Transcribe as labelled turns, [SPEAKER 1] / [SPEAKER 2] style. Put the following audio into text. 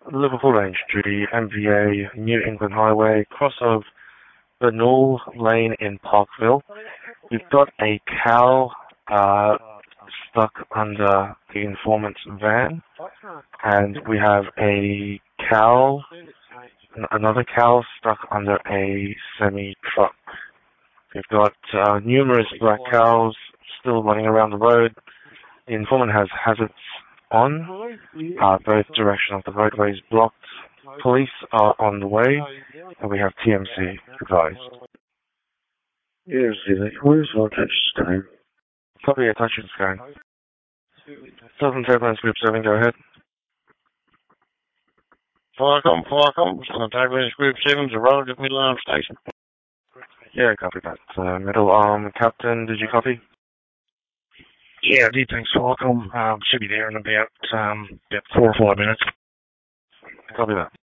[SPEAKER 1] Liverpool Range Duty, MVA, New England Highway, cross of Bernal Lane in Parkville. We've got a cow stuck under the informant's van, and we have another cow stuck under a semi-truck. We've got numerous black cows still running around the road. The informant has hazards on. Both directions of the roadway is blocked. Police are on the way, and we have TMC advised.
[SPEAKER 2] Yes, where's our touch screen?
[SPEAKER 1] Copy a touch screen. Southern Turbulence Group 7, go ahead.
[SPEAKER 2] Falcom, Southern Turbulence Group 7's a road at Middle Arm Station.
[SPEAKER 1] Yeah, copy that. Middle Arm Captain, did you copy?
[SPEAKER 2] Yeah, I did, thanks, Falcom. Should be there in about 4 or 5 minutes.
[SPEAKER 1] Copy that.